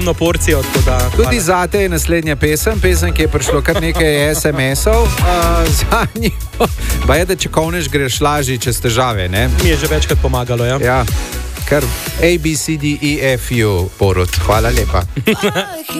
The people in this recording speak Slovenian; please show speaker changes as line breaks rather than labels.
porcijo.
Tudi zate je naslednja pesem, ki je prišlo kar nekaj SMS-ov za njo. Pa je, da če kovneš, greš lažje čez težave, ne?
Mi je že večkrat pomagalo, ja.
Ja, kar A, B, C, D, E, F, U, Borut. Hvala lepa.